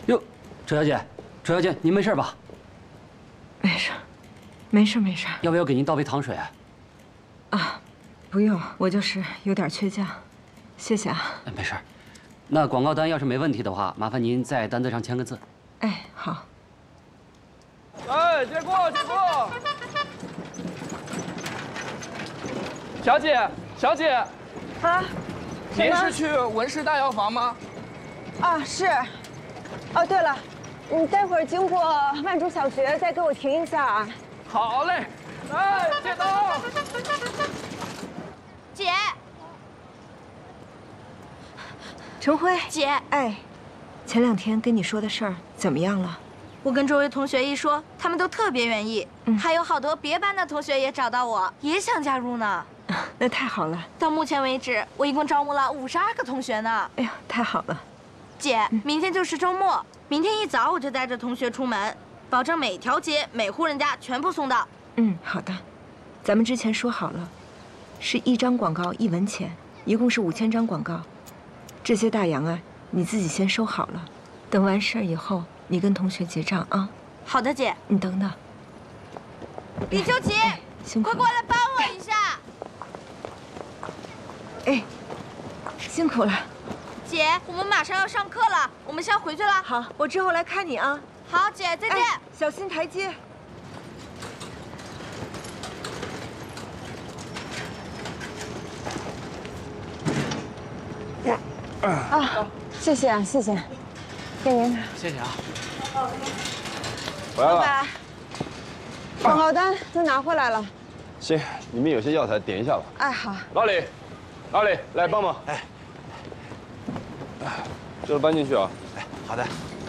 哟，周小姐，周小姐，您没事吧？ 没事，没事，没事。 要不要给您倒杯糖水啊？ 啊，不用，我就是有点缺觉，谢谢啊。 哎，没事。那广告单要是没问题的话，麻烦您在单子上签个字。 哎，好。 哎，借过，借过。小姐，小姐， 啊， 您是去文氏大药房吗？ 啊，是。哦，对了，你待会儿经过万竹小学再给我停一下啊。 好嘞。哎，借刀。 姐， 陈辉， 姐， 哎，前2天跟你说的事儿怎么样了？ 我跟周围同学一说，他们都特别愿意，还有好多别班的同学也找到我，也想加入呢。 那太好了。 到目前为止，我一共招募了52个同学呢。 哎呀，太好了。 姐，明天就是周末，明天一早我就带着同学出门，保证每条街每户人家全部送到。 好的。咱们之前说好了，是1张广告1文钱，一共是5000张广告。这些大洋啊，你自己先收好了，等完事儿以后，你跟同学结账啊。 好的，姐。 你等等。 李秋琪， 辛苦了。 快过来帮我一下。 哎，辛苦了。 姐，我们马上要上课了，我们先回去了。 好，我之后来看你啊。 好，姐，再见。 小心台阶。 啊，谢谢啊，谢谢，给您看。 谢谢啊。 回来了。 老板，广告单都拿回来了。 行，你们有些药材点一下吧。 哎，好。 老李，老李，来帮忙。哎，这个搬进去啊。 哎，好的。